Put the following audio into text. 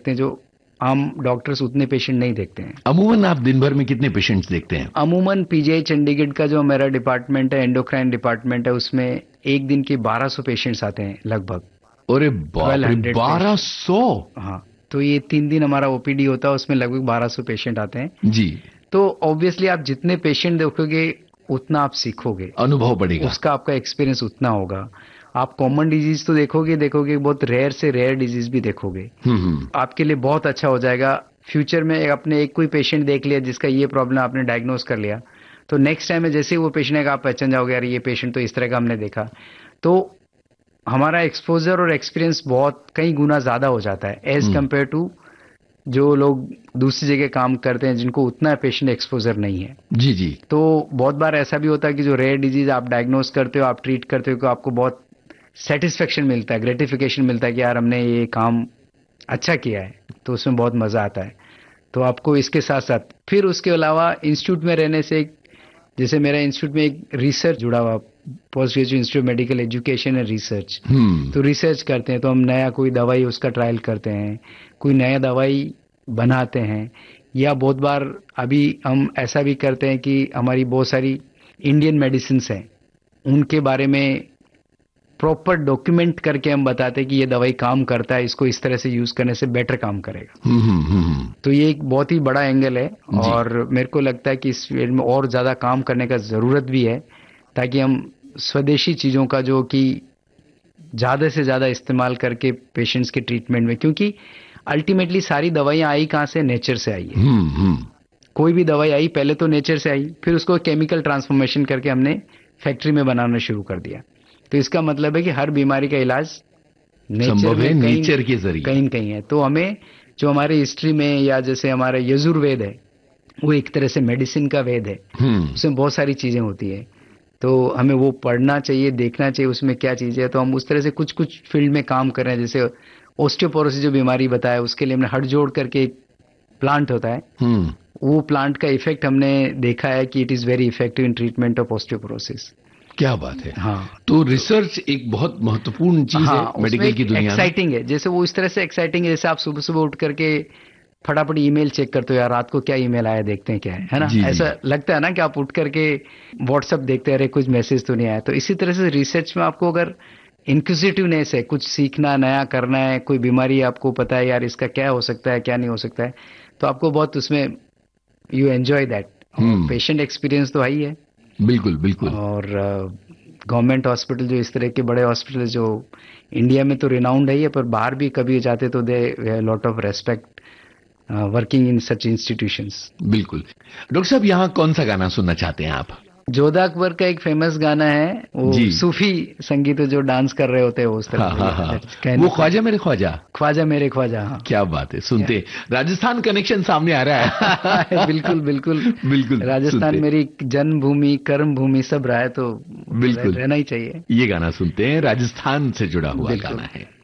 देखते हैं जो आम डॉक्टर्स उतने पेशेंट नहीं देखते हैं। अमूमन आप दिन भर में कितने पेशेंट्स देखते हैं? अमूमन पीजीआई चंडीगढ़ का जो मेरा डिपार्टमेंट है, एंडोक्राइन डिपार्टमेंट है, उसमें एक दिन के 1200 पेशेंट्स आते हैं लगभग। अरे बाप रे, 1200! हाँ, तो ये 3 दिन हमारा ओपीडी होता है, उसमें लगभग 1200 पेशेंट आते हैं जी। तो ऑब्वियसली आप जितने पेशेंट देखोगे उतना आप सीखोगे, अनुभव बढ़ेगा, उसका आपका एक्सपीरियंस उतना होगा। आप कॉमन डिजीज तो देखोगे बहुत रेयर से रेयर डिजीज भी देखोगे। आपके लिए बहुत अच्छा हो जाएगा फ्यूचर में। आपने एक कोई पेशेंट देख लिया जिसका ये प्रॉब्लम आपने डायग्नोस कर लिया, तो नेक्स्ट टाइम में जैसे ही वो पेशेंट आएगा आप पहचान जाओगे, यार ये पेशेंट तो इस तरह का हमने देखा। तो हमारा एक्सपोजर और एक्सपीरियंस बहुत कई गुना ज्यादा हो जाता है एज कम्पेयर टू जो लोग दूसरी जगह काम करते हैं जिनको उतना पेशेंट एक्सपोजर नहीं है। जी जी। तो बहुत बार ऐसा भी होता है कि जो रेयर डिजीज आप डायग्नोस करते हो, आप ट्रीट करते हो, तो आपको बहुत सेटिस्फेक्शन मिलता है, ग्रेटिफिकेशन मिलता है कि यार हमने ये काम अच्छा किया है, तो उसमें बहुत मजा आता है। तो आपको इसके साथ साथ फिर उसके अलावा इंस्टीट्यूट में रहने से, जैसे मेरा इंस्टीट्यूट में एक रिसर्च जुड़ा हुआ, post graduate institute medical education and research, तो रिसर्च करते हैं, तो हम नया कोई दवाई उसका ट्रायल करते हैं, कोई नया दवाई बनाते हैं, या बहुत बार अभी हम ऐसा भी करते हैं कि हमारी बहुत सारी इंडियन मेडिसिन हैं, उनके बारे में प्रॉपर डॉक्यूमेंट करके हम बताते हैं कि ये दवाई काम करता है, इसको इस तरह से यूज करने से बेटर काम करेगा। तो ये एक बहुत ही बड़ा एंगल है और मेरे को लगता है कि इस फील्ड में और ज्यादा काम करने का जरूरत भी है, ताकि हम स्वदेशी चीजों का जो कि ज्यादा से ज्यादा इस्तेमाल करके पेशेंट्स के ट्रीटमेंट में, क्योंकि अल्टीमेटली सारी दवाइयां आई कहां से, नेचर से आई है। कोई भी दवाई आई पहले तो नेचर से आई, फिर उसको केमिकल ट्रांसफॉर्मेशन करके हमने फैक्ट्री में बनाना शुरू कर दिया। तो इसका मतलब है कि हर बीमारी का इलाज नेचर के जरिए कहीं न कहीं है। तो हमें जो हमारे हिस्ट्री में, या जैसे हमारा यजुर्वेद है, वो एक तरह से मेडिसिन का वेद है, उसमें बहुत सारी चीजें होती है, तो हमें वो पढ़ना चाहिए, देखना चाहिए उसमें क्या चीजें है। तो हम उस तरह से कुछ कुछ फील्ड में काम कर रहे हैं। जैसे ऑस्टियोपोरोसिस जो बीमारी बताया, उसके लिए हमने हड जोड़ करके एक प्लांट होता है, वो प्लांट का इफेक्ट हमने देखा है कि it is very effective in treatment of osteoporosis. क्या बात है। हाँ, तो रिसर्च एक बहुत महत्वपूर्ण चीज है मेडिकल की दुनिया में। एक्साइटिंग है, जैसे वो इस तरह से एक्साइटिंग है, जैसे आप सुबह सुबह उठ करके फटाफट ईमेल चेक करते हो, यार रात को क्या ईमेल आया, देखते हैं क्या है ना। ऐसा लगता है ना कि आप उठ करके व्हाट्सएप देखते हैं, अरे कुछ मैसेज तो नहीं आया। तो इसी तरह से रिसर्च में आपको अगर इंक्विजिटिवनेस है, कुछ सीखना, नया करना है, कोई बीमारी आपको पता है यार इसका क्या हो सकता है, क्या नहीं हो सकता है, तो आपको बहुत उसमें you enjoy that. Patient experience तो हाई है। बिल्कुल बिल्कुल। और गवर्नमेंट हॉस्पिटल जो इस तरह के बड़े हॉस्पिटल जो इंडिया में तो रिनाउंड है, पर बाहर भी कभी जाते तो दे lot of respect working in such institutions. बिल्कुल। डॉक्टर साहब, यहाँ कौन सा गाना सुनना चाहते हैं आप? जोधा अकबर का एक फेमस गाना है, वो सूफी संगीत जो डांस कर रहे होते हैं उस तरह। वो ख्वाजा मेरे ख्वाजा, ख्वाजा मेरे ख्वाजा। हाँ, क्या बात है, सुनते राजस्थान कनेक्शन सामने आ रहा है। बिल्कुल बिल्कुल बिल्कुल। राजस्थान मेरी जन्मभूमि, कर्म भूमि सब रहा है, तो बिल्कुल रहना ही चाहिए। ये गाना सुनते हैं, राजस्थान से जुड़ा हुआ गाना है।